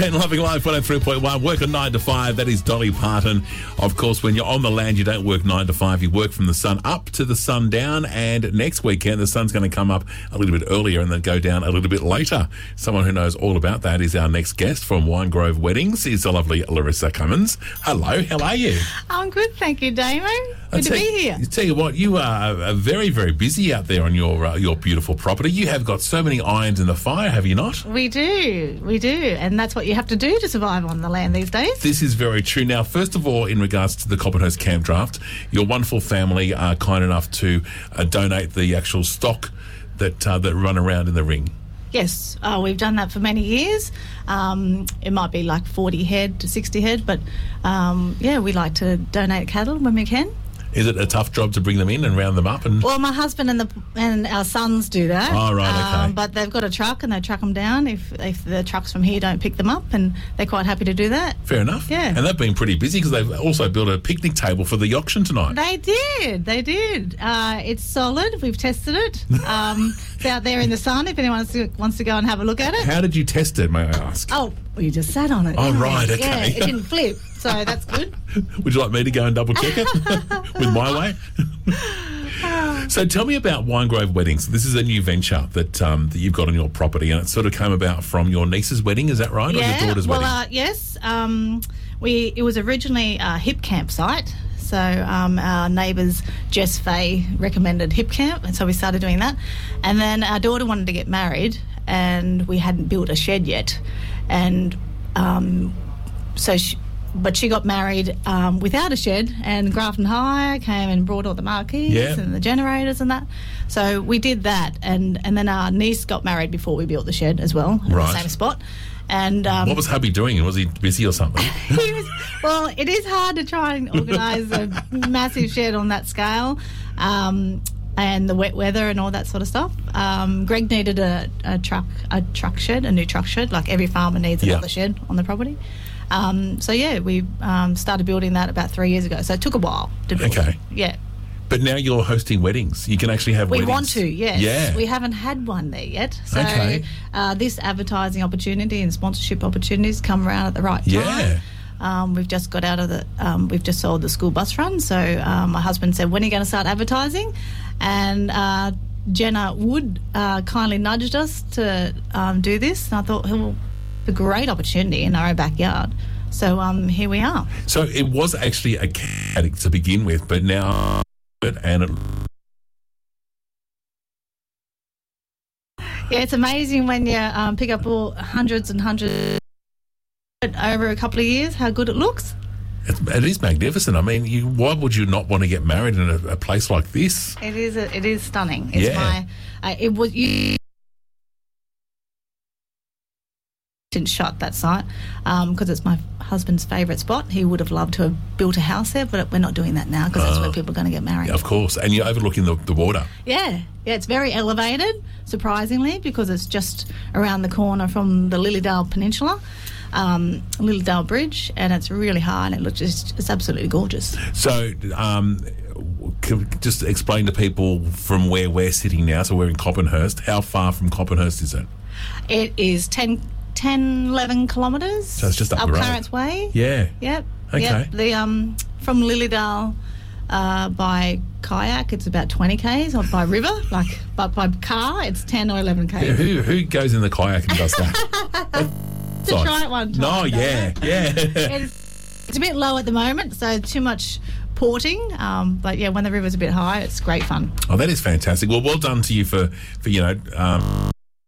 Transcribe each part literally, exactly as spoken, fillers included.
And Loving Life one oh three point one, working nine to five, that is Dolly Parton. Of course, when you're on the land, you don't work nine to five, you work from the sun up to the sun down, and next weekend the sun's going to come up a little bit earlier and then go down a little bit later. Someone who knows all about that is our next guest from Winegrove Weddings, is the lovely Larissa Cummins. Hello, how are you? I'm good, thank you, Damo. Good to be here. I tell you what, you are uh, very, very busy out there on your uh, your beautiful property. You have got so many irons in the fire, have you not? We do, we do, and that's what you have to do to survive on the land these days. This is very true. Now, first of all, in regards to the Coppenhurst Camp Draft, your wonderful family are kind enough to uh, donate the actual stock that uh, that run around in the ring. Yes, uh, we've done that for many years. Um, it might be like forty head to sixty head, but um, yeah, we like to donate cattle when we can. Is it a tough job to bring them in and round them up? And Well, my husband and the and our sons do that. Oh, right, okay. Um, but they've got a truck and they truck them down if, if the trucks from here don't pick them up, and they're quite happy to do that. Fair enough. Yeah. And they've been pretty busy because they've also built a picnic table for the auction tonight. They did, they did. Uh, it's solid. We've tested it. Um, it's out there in the sun if anyone wants to, wants to go and have a look at it. How did you test it, may I ask? Oh, well, you just sat on it. Oh, didn't right, you? okay. Yeah, it didn't flip, so that's good. Would you like me to go and double check it with my way? So tell me about Winegrove Weddings. This is a new venture that um, that you've got on your property, and it sort of came about from your niece's wedding. Is that right, Yeah, or your daughter's well, wedding? uh, yes. Um, we it was originally a hip camp site. So um, our neighbours, Jess Fay, recommended hip camp, and so we started doing that. And then our daughter wanted to get married, and we hadn't built a shed yet, and um, so she. But she got married um, without a shed, and Grafton Hire came and brought all the marquees Yeah. and the generators and that. So we did that, and, and then our niece got married before we built the shed as well, in Right. the same spot. And um, What was hubby doing? Was he busy or something? he was, well, it is hard to try and organise a massive shed on that scale, um, and the wet weather and all that sort of stuff. Um, Greg needed a, a truck, a truck shed, a new truck shed. Like every farmer needs Yeah. another shed on the property. Um, so yeah, we um, started building that about three years ago. So it took a while to build. Okay. Yeah. But now you're hosting weddings. You can actually have We weddings. want to, yes. Yeah. We haven't had one there yet. So Okay. uh, this advertising opportunity and sponsorship opportunities come around at the right time. Yeah. Um, we've just got out of the, um, we've just sold the school bus run. So um, my husband said, when are you going to start advertising? And uh, Jenna Wood uh, kindly nudged us to um, do this. And I thought, well, a great opportunity in our own backyard. So um, here we are. So it was actually a cat to begin with, but now and it Yeah, it's amazing when you um, pick up all hundreds and hundreds over a couple of years, how good it looks. It's, it is magnificent. I mean, you, why would you not want to get married in a, a place like this? It is. A, it is stunning. It's Yeah. my. Uh, it was you. Didn't shot that site because um, it's my husband's favourite spot. He would have loved to have built a house there, but we're not doing that now because that's Oh. where people are going to get married. Of course. And you're overlooking the, the water. Yeah, yeah, it's very elevated, surprisingly, because it's just around the corner from the Lilydale Peninsula, um, Lilydale Bridge, and it's really high and it looks just, it's absolutely gorgeous. So um, c- just explain to people from where we're sitting now. So we're in Coppenhurst. How far from Coppenhurst is it? It is ten, ten eleven kilometres. So it's just up the road. Clarence Way. Yeah. Yep. Okay. Yep. The um from Lilydale uh, by kayak it's about twenty k's, or by river, like but by car it's ten or eleven k's. Who, who goes in the kayak and does that? To try it one time. No, don't yeah, we? yeah. It's, it's a bit low at the moment, so too much porting. Um, but yeah, when the river's a bit high, it's great fun. Oh, that is fantastic. Well, well done to you for, for you know, um,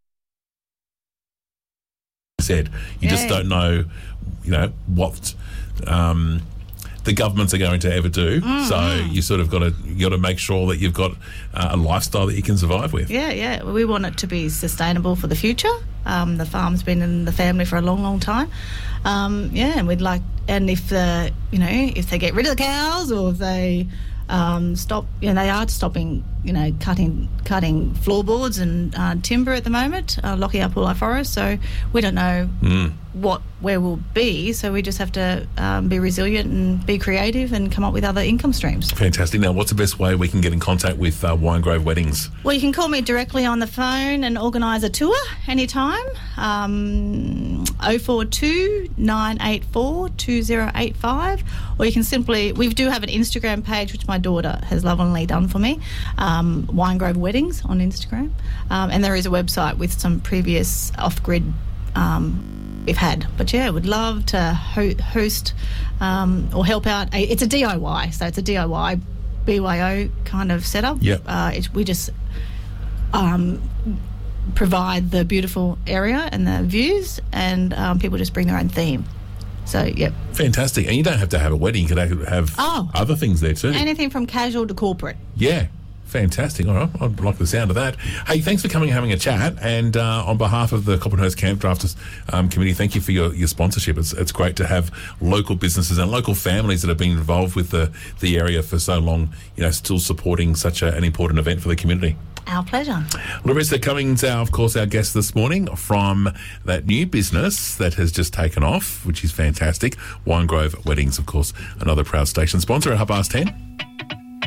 said you just Yeah. don't know, you know, what um, the governments are going to ever do. Mm-hmm. So you sort of got to you got to make sure that you've got uh, a lifestyle that you can survive with. Yeah, yeah. We want it to be sustainable for the future. Um, the farm's been in the family for a long, long time. Um, yeah, and we'd like, and if the, you know, if they get rid of the cows or if they um, stop, you know, they are stopping, you know, cutting cutting floorboards and uh, timber at the moment, uh, locking up all our forests. So we don't know Mm. what where we'll be. So we just have to um, be resilient and be creative and come up with other income streams. Fantastic. Now, what's the best way we can get in contact with uh, Winegrove Weddings? Well, you can call me directly on the phone and organise a tour anytime. Um, oh four two, nine eight four, two oh eight five, or you can simply, we do have an Instagram page which my daughter has lovingly done for me, um, Winegrove Weddings on Instagram, um, and there is a website with some previous off-grid um, we've had. But yeah, would love to ho- host um, or help out. It's a D I Y, so it's a D I Y B Y O kind of setup. Yep. Uh, it, we just um, provide the beautiful area and the views, and um, people just bring their own theme. So, yep. Fantastic. And you don't have to have a wedding. You could have Oh. other things there too. Anything from casual to corporate. Yeah. Fantastic. All right. I like the sound of that. Hey, thanks for coming and having a chat. And uh, on behalf of the Coppernose Camp Drafters um, Committee, thank you for your, your sponsorship. It's, it's great to have local businesses and local families that have been involved with the, the area for so long, you know, still supporting such a, an important event for the community. Our pleasure. Larissa Cummings, our, of course, our guest this morning from that new business that has just taken off, which is fantastic. Winegrove Weddings, of course, another proud station sponsor at half past ten.